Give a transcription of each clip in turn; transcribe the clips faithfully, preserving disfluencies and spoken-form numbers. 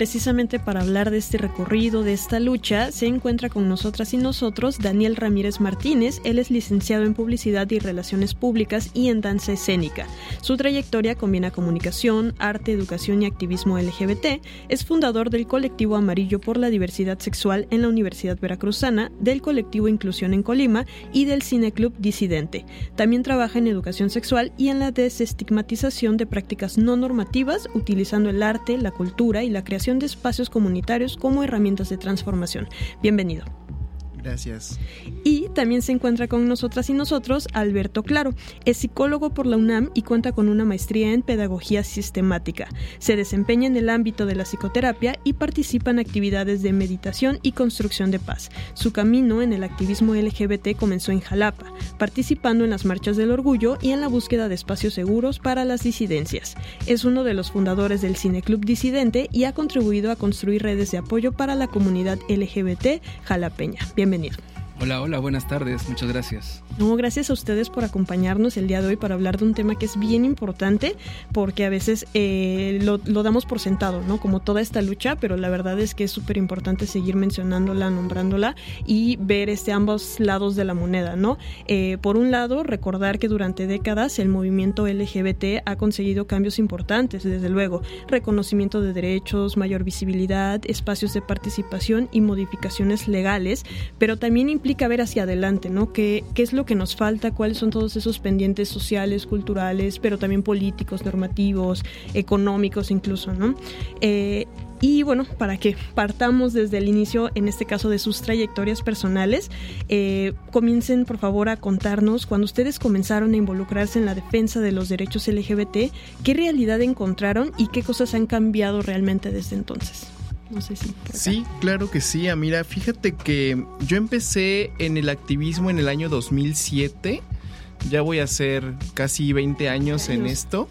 precisamente para hablar de este recorrido, de esta lucha, se encuentra con nosotras y nosotros Daniel Ramírez Martínez. Él es licenciado en Publicidad y Relaciones Públicas y en Danza Escénica. Su trayectoria combina comunicación, arte, educación y activismo L G B T. Es fundador del colectivo Amarillo por la Diversidad Sexual en la Universidad Veracruzana, del colectivo Inclusión en Colima y del Cineclub Disidente. También trabaja en educación sexual y en la desestigmatización de prácticas no normativas, utilizando el arte, la cultura y la creación de espacios comunitarios como herramientas de transformación. Bienvenido. Gracias. Y también se encuentra con nosotras y nosotros Alberto Claro. Es psicólogo por la UNAM y cuenta con una maestría en pedagogía sistemática. Se desempeña en el ámbito de la psicoterapia y participa en actividades de meditación y construcción de paz. Su camino en el activismo L G B T comenzó en Jalapa, participando en las marchas del orgullo y en la búsqueda de espacios seguros para las disidencias. Es uno de los fundadores del Cineclub Disidente y ha contribuido a construir redes de apoyo para la comunidad L G B T jalapeña. Bienvenido. Bienvenido. Hola, hola, buenas tardes, muchas gracias. No, gracias a ustedes por acompañarnos el día de hoy para hablar de un tema que es bien importante, porque a veces eh, lo, lo damos por sentado, ¿no? Como toda esta lucha, pero la verdad es que es súper importante seguir mencionándola, nombrándola y ver este, ambos lados de la moneda, ¿no? Eh, por un lado, recordar que durante décadas el movimiento L G B T ha conseguido cambios importantes, desde luego, reconocimiento de derechos, mayor visibilidad, espacios de participación y modificaciones legales, pero también implica ver hacia adelante, ¿no? ¿Qué, qué es lo que nos falta? ¿Cuáles son todos esos pendientes sociales, culturales, pero también políticos, normativos, económicos incluso, ¿no? Eh, y bueno, para que partamos desde el inicio, en este caso de sus trayectorias personales, eh, comiencen por favor a contarnos, cuando ustedes comenzaron a involucrarse en la defensa de los derechos L G B T, ¿qué realidad encontraron y qué cosas han cambiado realmente desde entonces? No sé si sí, claro que sí, Amira. Fíjate que yo empecé en el activismo en el año dos mil siete. Ya voy a hacer casi veinte años en esto.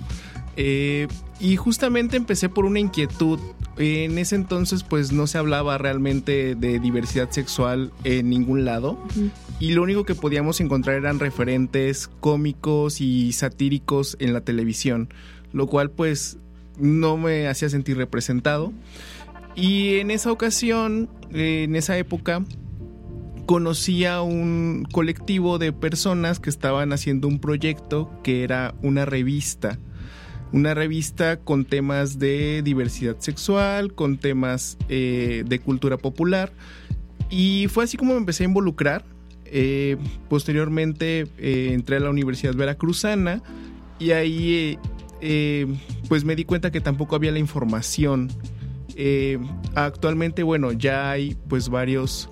Eh, y justamente empecé por una inquietud. En ese entonces pues no se hablaba realmente de diversidad sexual en ningún lado. Uh-huh. Y lo único que podíamos encontrar eran referentes cómicos y satíricos en la televisión. Lo cual pues no me hacía sentir representado. Y en esa ocasión, en esa época, conocí a un colectivo de personas que estaban haciendo un proyecto que era una revista. Una revista con temas de diversidad sexual, con temas eh, de cultura popular. Y fue así como me empecé a involucrar. Eh, posteriormente eh, entré a la Universidad Veracruzana y ahí eh, eh, pues me di cuenta que tampoco había la información. Eh, actualmente, bueno, ya hay pues varios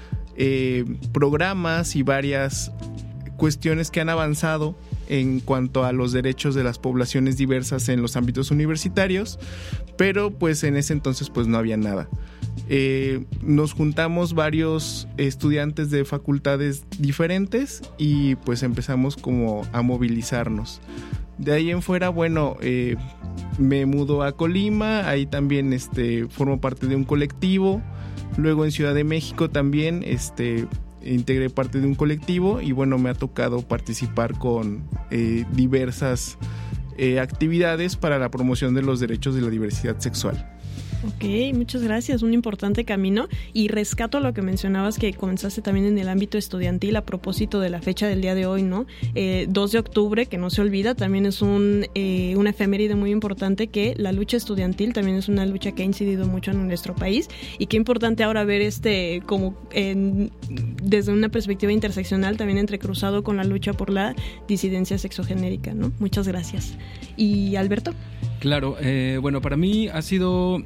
eh, programas y varias cuestiones que han avanzado en cuanto a los derechos de las poblaciones diversas en los ámbitos universitarios, pero pues en ese entonces pues no había nada. Eh, nos juntamos varios estudiantes de facultades diferentes y pues empezamos como a movilizarnos. De ahí en fuera, bueno, eh, me mudo a Colima, ahí también este, formo parte de un colectivo. Luego en Ciudad de México también este, integré parte de un colectivo y bueno, me ha tocado participar con eh, diversas eh, actividades para la promoción de los derechos de la diversidad sexual. Ok, muchas gracias, un importante camino, y rescato lo que mencionabas que comenzaste también en el ámbito estudiantil a propósito de la fecha del día de hoy, ¿no? Eh, dos de octubre, que no se olvida, también es un eh, una efeméride muy importante, que la lucha estudiantil también es una lucha que ha incidido mucho en nuestro país, y qué importante ahora ver este como en, desde una perspectiva interseccional también entrecruzado con la lucha por la disidencia sexogenérica, ¿no? Muchas gracias. ¿Y Alberto? Claro, eh, bueno, para mí ha sido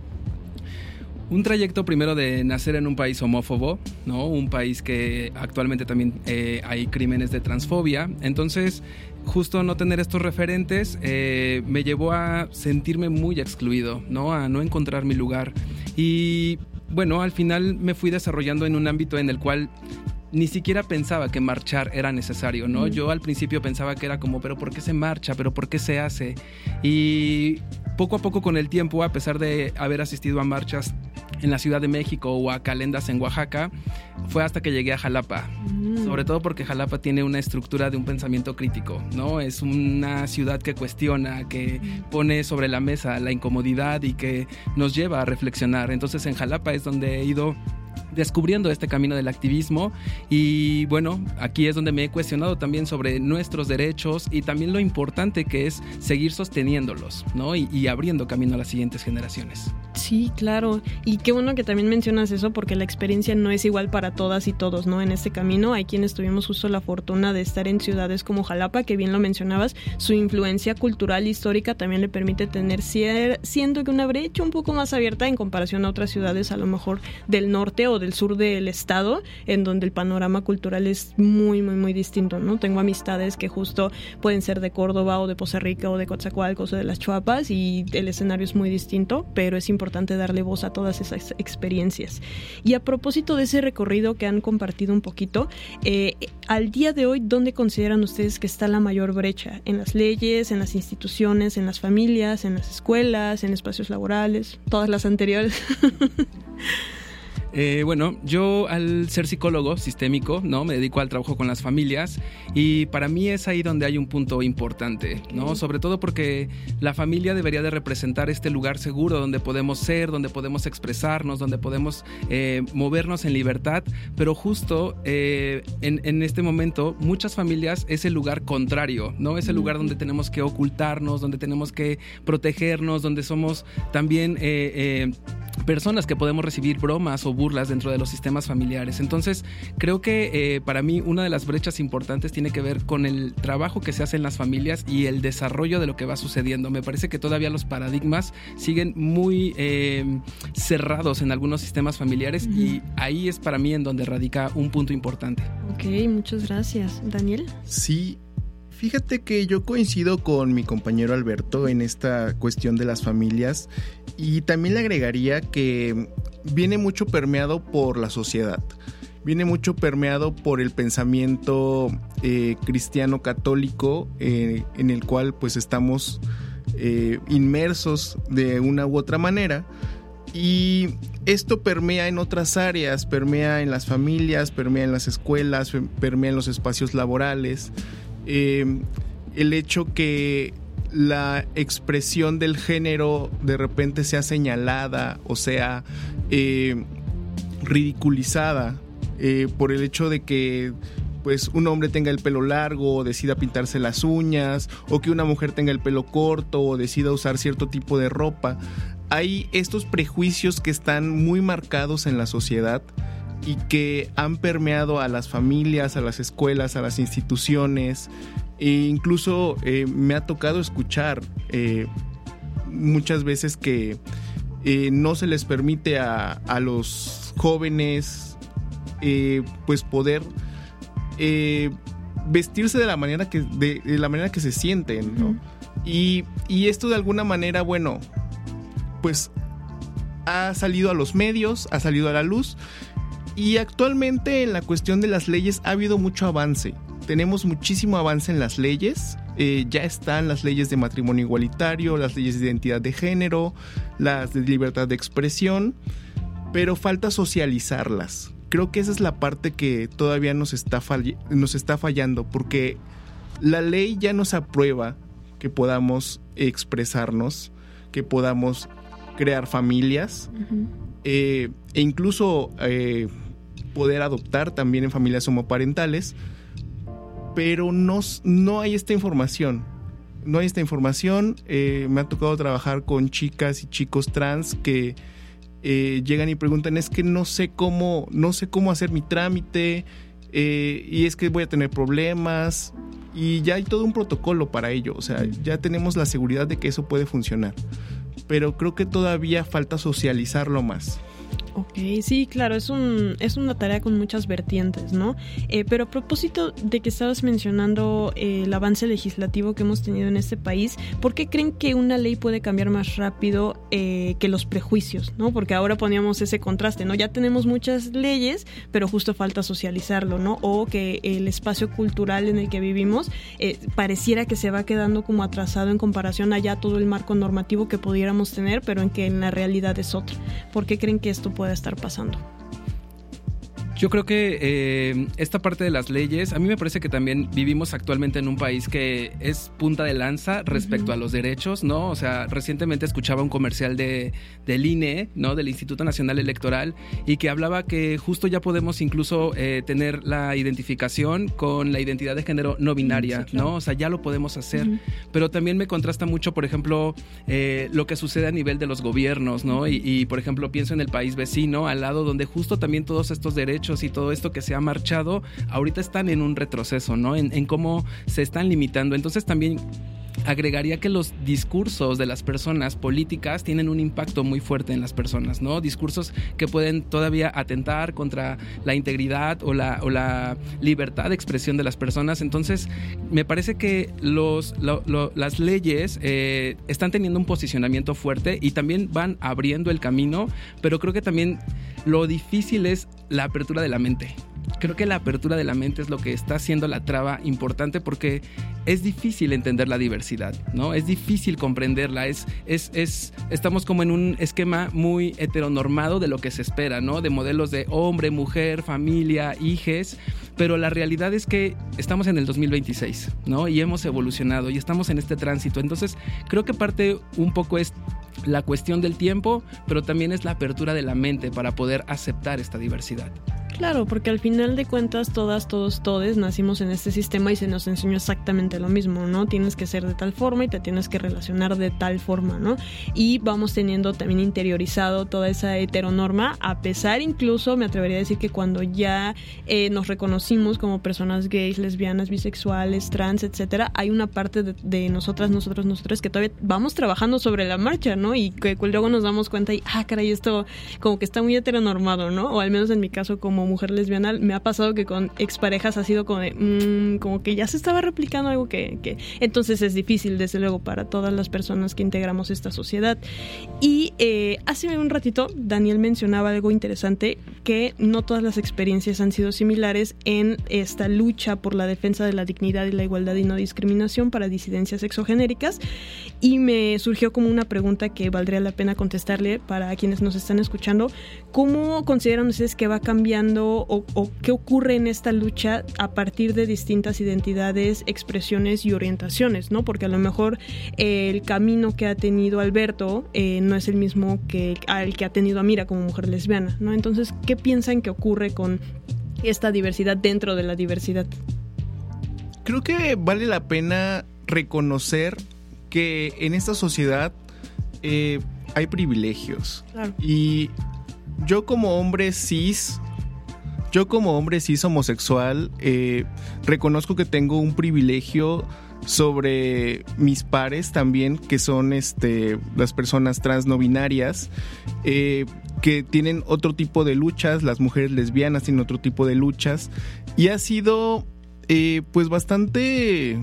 un trayecto primero de nacer en un país homófobo, ¿no? Un país que actualmente también eh, hay crímenes de transfobia. Entonces, justo no tener estos referentes eh, me llevó a sentirme muy excluido, ¿no? A no encontrar mi lugar. Y bueno, al final me fui desarrollando en un ámbito en el cual ni siquiera pensaba que marchar era necesario, ¿no? Mm. Yo al principio pensaba que era como, ¿pero por qué se marcha? ¿Pero por qué se hace? Y poco a poco con el tiempo, a pesar de haber asistido a marchas en la Ciudad de México o a calendas en Oaxaca, fue hasta que llegué a Jalapa. Mm. sobre todo porque Jalapa tiene una estructura de un pensamiento crítico, ¿no? Es una ciudad que cuestiona, que pone sobre la mesa la incomodidad y que nos lleva a reflexionar. Entonces en Jalapa es donde he ido descubriendo este camino del activismo y bueno, aquí es donde me he cuestionado también sobre nuestros derechos y también lo importante que es seguir sosteniéndolos, ¿no? Y, y abriendo camino a las siguientes generaciones. Sí, claro. Y qué bueno que también mencionas eso porque la experiencia no es igual para todas y todos, ¿no? En este camino hay quienes tuvimos justo la fortuna de estar en ciudades como Jalapa, que bien lo mencionabas, su influencia cultural histórica también le permite tener, siendo que una brecha un poco más abierta en comparación a otras ciudades a lo mejor del norte o del sur del estado, en donde el panorama cultural es muy, muy, muy distinto, ¿no? Tengo amistades que justo pueden ser de Córdoba o de Poza Rica o de Coatzacoalcos o de las Chuapas y el escenario es muy distinto, pero es importante darle voz a todas esas experiencias. Y a propósito de ese recorrido que han compartido un poquito, eh, al día de hoy, ¿dónde consideran ustedes que está la mayor brecha? ¿En las leyes, en las instituciones, en las familias, en las escuelas, en espacios laborales? Todas las anteriores. Eh, bueno, yo al ser psicólogo sistémico, ¿no? Me dedico al trabajo con las familias y para mí es ahí donde hay un punto importante, ¿no? Sobre todo porque la familia debería de representar este lugar seguro donde podemos ser, donde podemos expresarnos, donde podemos eh, movernos en libertad, pero justo eh, en, en este momento muchas familias es el lugar contrario, ¿no? Es el lugar donde tenemos que ocultarnos, donde tenemos que protegernos, donde somos también eh, eh, personas que podemos recibir bromas o burlas dentro de los sistemas familiares. Entonces, creo que eh, para mí una de las brechas importantes tiene que ver con el trabajo que se hace en las familias y el desarrollo de lo que va sucediendo. Me parece que todavía los paradigmas siguen muy eh, cerrados en algunos sistemas familiares uh-huh. y ahí es para mí en donde radica un punto importante. Ok, muchas gracias. ¿Daniel? Sí. Fíjate que yo coincido con mi compañero Alberto en esta cuestión de las familias y también le agregaría que viene mucho permeado por la sociedad, viene mucho permeado por el pensamiento eh, cristiano católico eh, en el cual pues estamos eh, inmersos de una u otra manera. Y esto permea en otras áreas, permea en las familias, permea en las escuelas, permea en los espacios laborales. Eh, el hecho que la expresión del género de repente sea señalada o sea eh, ridiculizada eh, por el hecho de que pues un hombre tenga el pelo largo o decida pintarse las uñas o que una mujer tenga el pelo corto o decida usar cierto tipo de ropa. Hay estos prejuicios que están muy marcados en la sociedad y que han permeado a las familias, a las escuelas, a las instituciones e incluso eh, me ha tocado escuchar eh, muchas veces que eh, no se les permite a, a los jóvenes eh, pues poder eh, vestirse de la manera que de, de la manera que se sienten, ¿no? Uh-huh. y, y esto de alguna manera, bueno, pues ha salido a los medios, ha salido a la luz. Y actualmente en la cuestión de las leyes ha habido mucho avance. Tenemos muchísimo avance en las leyes. Eh, ya están las leyes de matrimonio igualitario, las leyes de identidad de género, las de libertad de expresión, pero falta socializarlas. Creo que esa es la parte que todavía nos está, fall- nos está fallando, porque la ley ya nos aprueba que podamos expresarnos, que podamos crear familias, uh-huh. eh, e incluso eh, poder adoptar también en familias homoparentales, pero no, no hay esta información. No hay esta información. Eh, me ha tocado trabajar con chicas y chicos trans que eh, llegan y preguntan, es que no sé cómo, no sé cómo hacer mi trámite, eh, y es que voy a tener problemas, y ya hay todo un protocolo para ello. O sea, ya tenemos la seguridad de que eso puede funcionar, pero creo que todavía falta socializarlo más. Ok, sí, claro, es un es una tarea con muchas vertientes, ¿no? Eh, pero a propósito de que estabas mencionando eh, el avance legislativo que hemos tenido en este país, ¿por qué creen que una ley puede cambiar más rápido eh, que los prejuicios, ¿no? Porque ahora poníamos ese contraste, ¿no? Ya tenemos muchas leyes, pero justo falta socializarlo, ¿no? O que el espacio cultural en el que vivimos eh, pareciera que se va quedando como atrasado en comparación a ya todo el marco normativo que pudiéramos tener, pero en que en la realidad es otra. ¿Por qué creen que esto puede estar pasando? Yo creo que eh, esta parte de las leyes, a mí me parece que también vivimos actualmente en un país que es punta de lanza respecto uh-huh. a los derechos, ¿no? O sea, recientemente escuchaba un comercial de, del I N E, ¿no? Del Instituto Nacional Electoral, y que hablaba que justo ya podemos incluso eh, tener la identificación con la identidad de género no binaria, sí, claro. ¿no? O sea, ya lo podemos hacer. Uh-huh. Pero también me contrasta mucho, por ejemplo, eh, lo que sucede a nivel de los gobiernos, ¿no? Uh-huh. Y, y, por ejemplo, pienso en el país vecino, al lado, donde justo también todos estos derechos y todo esto que se ha marchado, ahorita están en un retroceso, ¿no? En, en cómo se están limitando. Entonces también agregaría que los discursos de las personas políticas tienen un impacto muy fuerte en las personas, ¿no? Discursos que pueden todavía atentar contra la integridad o la, o la libertad de expresión de las personas. Entonces, me parece que los, lo, lo, las leyes eh, están teniendo un posicionamiento fuerte y también van abriendo el camino, pero creo que también lo difícil es la apertura de la mente. Creo que la apertura de la mente es lo que está haciendo la traba importante, porque es difícil entender la diversidad, ¿no? Es difícil comprenderla, es, es, es, estamos como en un esquema muy heteronormado de lo que se espera, ¿no? De modelos de hombre, mujer, familia, hijes, pero la realidad es que estamos en el dos mil veintiséis, ¿no? Y hemos evolucionado y estamos en este tránsito. Entonces, creo que parte un poco es la cuestión del tiempo, pero también es la apertura de la mente para poder aceptar esta diversidad. Claro, porque al final de cuentas todas, todos, todes nacimos en este sistema y se nos enseñó exactamente lo mismo, ¿no? Tienes que ser de tal forma y te tienes que relacionar de tal forma, ¿no? Y vamos teniendo también interiorizado toda esa heteronorma, a pesar incluso, me atrevería a decir que cuando ya eh, nos reconocimos como personas gays, lesbianas, bisexuales, trans, etcétera, hay una parte de, de nosotras, nosotros, nosotros que todavía vamos trabajando sobre la marcha, ¿no? Y que, que luego nos damos cuenta y, ah, caray, esto como que está muy heteronormado, ¿no? O al menos en mi caso como mujer lesbiana me ha pasado que con exparejas ha sido como, de, mmm, como que ya se estaba replicando algo que, que entonces es difícil desde luego para todas las personas que integramos esta sociedad. Y eh, hace un ratito Daniel mencionaba algo interesante, que no todas las experiencias han sido similares en esta lucha por la defensa de la dignidad y la igualdad y no discriminación para disidencias sexogenéricas, y me surgió como una pregunta que valdría la pena contestarle para quienes nos están escuchando. ¿Cómo consideran ustedes que va cambiando O, o qué ocurre en esta lucha a partir de distintas identidades, expresiones y orientaciones, ¿no? Porque a lo mejor eh, el camino que ha tenido Alberto eh, no es el mismo que el que ha tenido Amira como mujer lesbiana, ¿no? Entonces, ¿qué piensan que ocurre con esta diversidad dentro de la diversidad? Creo que vale la pena reconocer que en esta sociedad eh, hay privilegios. Claro. Y yo como hombre cis... Yo como hombre cis homosexual eh, reconozco que tengo un privilegio sobre mis pares también, que son este, las personas trans no binarias, eh, que tienen otro tipo de luchas. Las mujeres lesbianas tienen otro tipo de luchas, y ha sido eh, pues bastante...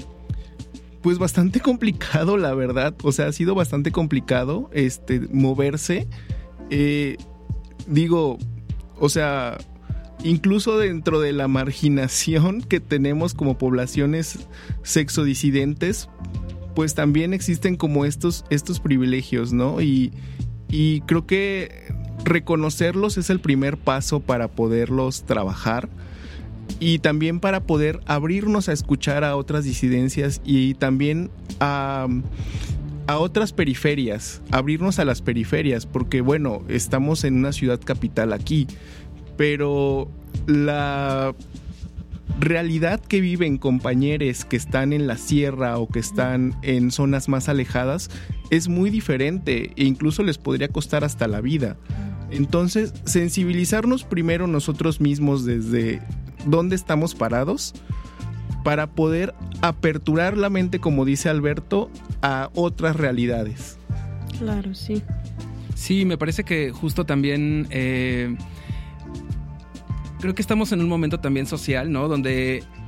Pues bastante complicado, la verdad. O sea, ha sido bastante complicado este, moverse. Eh, digo, o sea... Incluso dentro de la marginación que tenemos como poblaciones sexodisidentes, pues también existen como estos, estos privilegios, ¿no? Y, y creo que reconocerlos es el primer paso para poderlos trabajar, y también para poder abrirnos a escuchar a otras disidencias y también a... a otras periferias, abrirnos a las periferias, porque bueno, estamos en una ciudad capital aquí, pero la realidad que viven compañeros que están en la sierra o que están en zonas más alejadas es muy diferente, e incluso les podría costar hasta la vida. Entonces, sensibilizarnos primero nosotros mismos desde dónde estamos parados, para poder aperturar la mente, como dice Alberto, a otras realidades. Claro, sí. Sí, me parece que justo también... Eh, creo que estamos en un momento también social, ¿no? Donde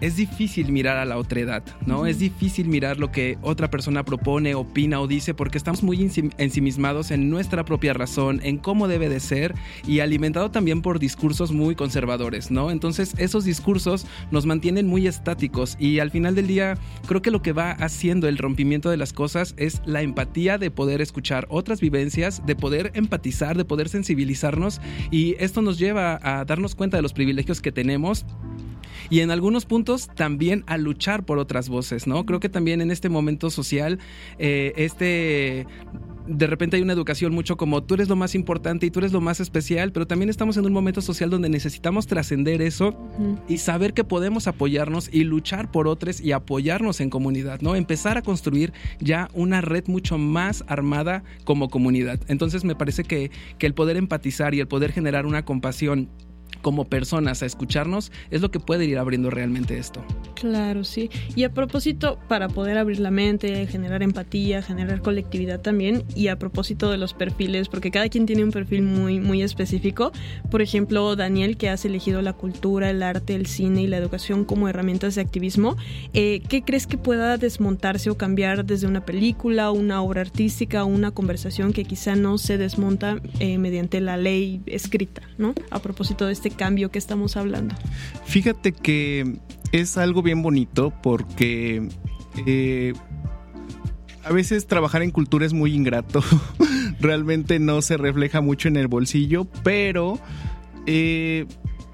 es difícil mirar a la otredad, ¿no? Uh-huh. Es difícil mirar lo que otra persona propone, opina o dice, porque estamos muy ensimismados en nuestra propia razón, en cómo debe de ser, y alimentado también por discursos muy conservadores, ¿no? Entonces esos discursos nos mantienen muy estáticos, y al final del día creo que lo que va haciendo el rompimiento de las cosas es la empatía de poder escuchar otras vivencias, de poder empatizar, de poder sensibilizarnos, y esto nos lleva a darnos cuenta de los privilegios que tenemos, y en algunos puntos también a luchar por otras voces, ¿no? Creo que también en este momento social, eh, este... de repente hay una educación mucho como tú eres lo más importante y tú eres lo más especial, pero también estamos en un momento social donde necesitamos trascender eso uh-huh. y saber que podemos apoyarnos y luchar por otros y apoyarnos en comunidad, ¿no? Empezar a construir ya una red mucho más armada como comunidad. Entonces me parece que, que el poder empatizar y el poder generar una compasión como personas a escucharnos es lo que puede ir abriendo realmente esto. Claro, sí. Y a propósito, para poder abrir la mente, generar empatía, generar colectividad también, y a propósito de los perfiles, porque cada quien tiene un perfil muy, muy específico. Por ejemplo, Daniel, que has elegido la cultura, el arte, el cine y la educación como herramientas de activismo, eh, ¿qué crees que pueda desmontarse o cambiar desde una película, una obra artística o una conversación que quizá no se desmonta eh, mediante la ley escrita, ¿no? A propósito de este cambio que estamos hablando. Fíjate que es algo bien bonito porque eh, a veces trabajar en cultura es muy ingrato. Realmente no se refleja mucho en el bolsillo, pero eh,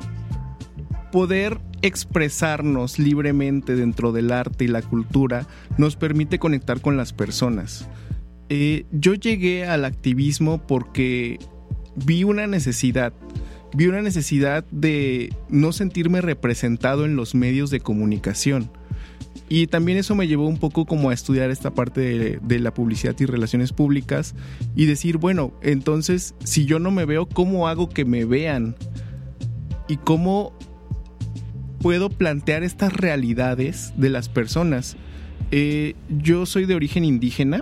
poder expresarnos libremente dentro del arte y la cultura nos permite conectar con las personas. Eh, yo llegué al activismo porque vi una necesidad. Vi una necesidad de no sentirme representado en los medios de comunicación. Y también eso me llevó un poco como a estudiar esta parte de, de la publicidad y relaciones públicas y decir, bueno, entonces si yo no me veo, ¿cómo hago que me vean? ¿Y cómo puedo plantear estas realidades de las personas? Eh, yo soy de origen indígena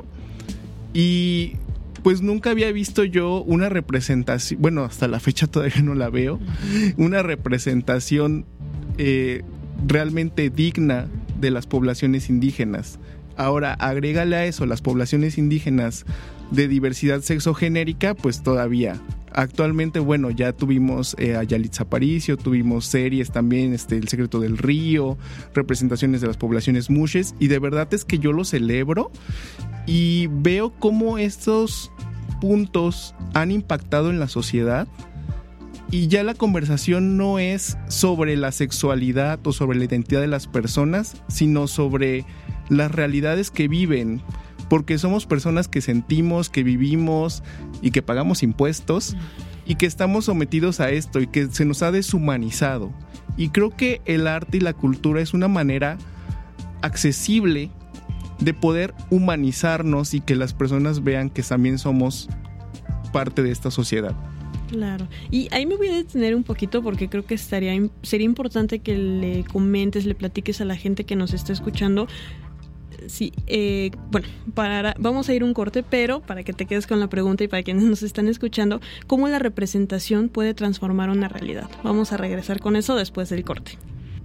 y pues nunca había visto yo una representación, bueno, hasta la fecha todavía no la veo, una representación eh, realmente digna de las poblaciones indígenas. Ahora, agrégale a eso las poblaciones indígenas de diversidad sexogenérica, pues todavía. Actualmente, bueno, ya tuvimos eh, a Yalitza Aparicio, tuvimos series también, este, El Secreto del Río, representaciones de las poblaciones mushes, y de verdad es que yo lo celebro y veo cómo estos puntos han impactado en la sociedad, y ya la conversación no es sobre la sexualidad o sobre la identidad de las personas, sino sobre las realidades que viven, porque somos personas que sentimos, que vivimos y que pagamos impuestos y que estamos sometidos a esto y que se nos ha deshumanizado. Y creo que el arte y la cultura es una manera accesible de poder humanizarnos y que las personas vean que también somos parte de esta sociedad. Claro, y ahí me voy a detener un poquito porque creo que estaría sería importante que le comentes, le platiques a la gente que nos está escuchando. Sí, eh, bueno, para, vamos a ir un corte, pero para que te quedes con la pregunta y para quienes nos están escuchando, ¿cómo la representación puede transformar una realidad? Vamos a regresar con eso después del corte.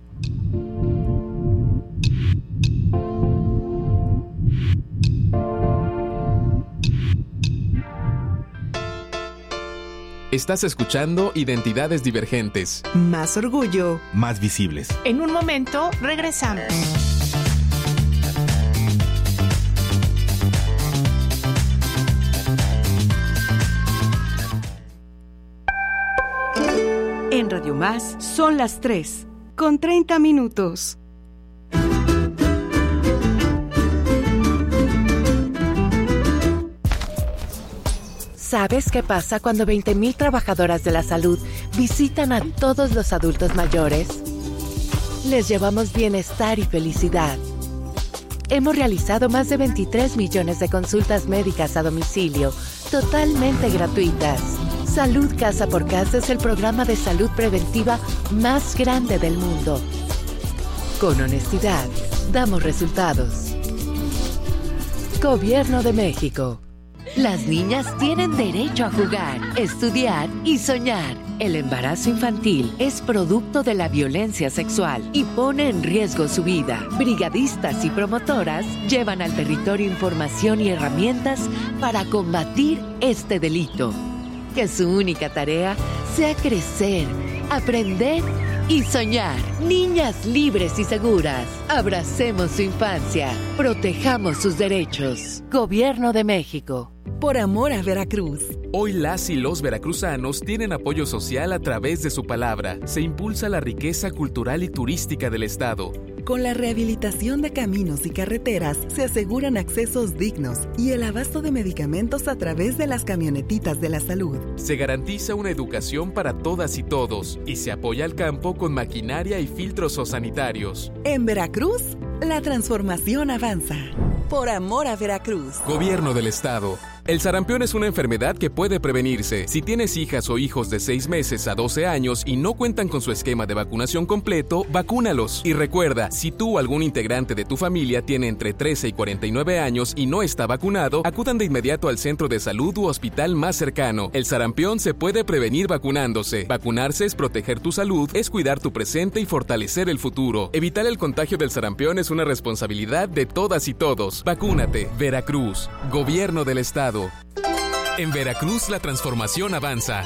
Estás escuchando Identidades Divergentes. Más orgullo. Más visibles. En un momento, regresamos. En Radio Más son las tres, con treinta minutos. ¿Sabes qué pasa cuando veinte mil trabajadoras de la salud visitan a todos los adultos mayores? Les llevamos bienestar y felicidad. Hemos realizado más de veintitrés millones de consultas médicas a domicilio, totalmente gratuitas. Salud Casa por Casa es el programa de salud preventiva más grande del mundo. Con honestidad, damos resultados. Gobierno de México. Las niñas tienen derecho a jugar, estudiar y soñar. El embarazo infantil es producto de la violencia sexual y pone en riesgo su vida. Brigadistas y promotoras llevan al territorio información y herramientas para combatir este delito. Que su única tarea sea crecer, aprender y soñar. Niñas libres y seguras. Abracemos su infancia. Protejamos sus derechos. Gobierno de México. Por amor a Veracruz. Hoy las y los veracruzanos tienen apoyo social a través de su palabra. Se impulsa la riqueza cultural y turística del estado. Con la rehabilitación de caminos y carreteras se aseguran accesos dignos y el abasto de medicamentos a través de las camionetitas de la salud. Se garantiza una educación para todas y todos y se apoya al campo con maquinaria y filtros sanitarios. En Veracruz, la transformación avanza. Por amor a Veracruz. Gobierno del estado. El sarampión es una enfermedad que puede prevenirse. Si tienes hijas o hijos de seis meses a doce años y no cuentan con su esquema de vacunación completo, vacúnalos. Y recuerda, si tú o algún integrante de tu familia tiene entre trece y cuarenta y nueve años y no está vacunado, acudan de inmediato al centro de salud u hospital más cercano. El sarampión se puede prevenir vacunándose. Vacunarse es proteger tu salud, es cuidar tu presente y fortalecer el futuro. Evitar el contagio del sarampión es una responsabilidad de todas y todos. Vacúnate. Veracruz. Gobierno del estado. En Veracruz la transformación avanza.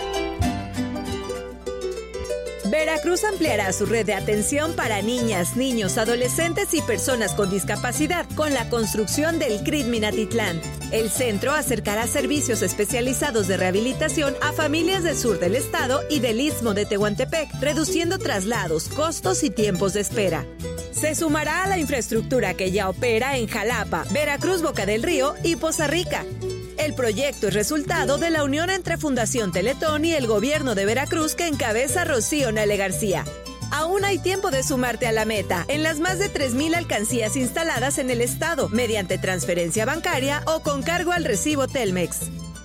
Veracruz ampliará su red de atención para niñas, niños, adolescentes y personas con discapacidad con la construcción del C R I D Minatitlán. El centro acercará servicios especializados de rehabilitación a familias del sur del estado y del Istmo de Tehuantepec, reduciendo traslados, costos y tiempos de espera. Se sumará a la infraestructura que ya opera en Jalapa, Veracruz, Boca del Río y Poza Rica. El proyecto es resultado de la unión entre Fundación Teletón y el gobierno de Veracruz que encabeza Rocío Nale García. Aún hay tiempo de sumarte a la meta en las más de tres mil alcancías instaladas en el estado, mediante transferencia bancaria o con cargo al recibo Telmex.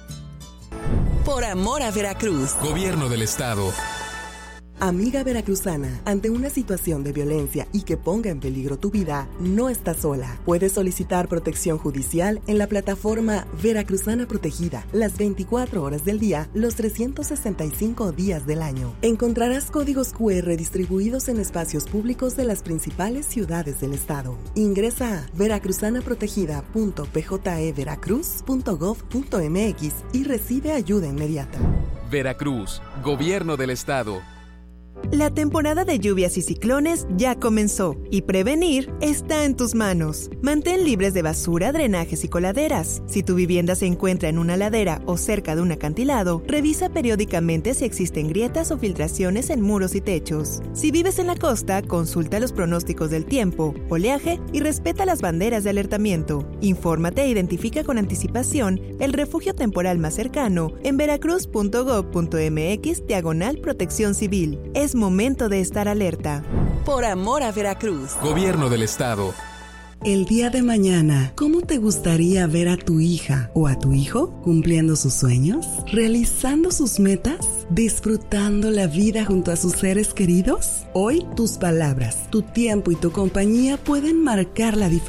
Por amor a Veracruz. Gobierno del estado. Amiga veracruzana, ante una situación de violencia y que ponga en peligro tu vida, no estás sola. Puedes solicitar protección judicial en la plataforma Veracruzana Protegida, las veinticuatro horas del día, los trescientos sesenta y cinco días del año. Encontrarás códigos cu erre distribuidos en espacios públicos de las principales ciudades del estado. Ingresa a veracruzanaprotegida punto p j e veracruz punto gov punto m x y recibe ayuda inmediata. Veracruz, Gobierno del estado. La temporada de lluvias y ciclones ya comenzó y prevenir está en tus manos. Mantén libres de basura, drenajes y coladeras. Si tu vivienda se encuentra en una ladera o cerca de un acantilado, revisa periódicamente si existen grietas o filtraciones en muros y techos. Si vives en la costa, consulta los pronósticos del tiempo, oleaje y respeta las banderas de alertamiento. Infórmate e identifica con anticipación el refugio temporal más cercano en veracruz punto gov punto m x diagonal protección civil. Es momento de estar alerta. Por amor a Veracruz. Gobierno del estado. El día de mañana, ¿cómo te gustaría ver a tu hija o a tu hijo cumpliendo sus sueños, realizando sus metas, disfrutando la vida junto a sus seres queridos? Hoy, tus palabras, tu tiempo y tu compañía pueden marcar la diferencia.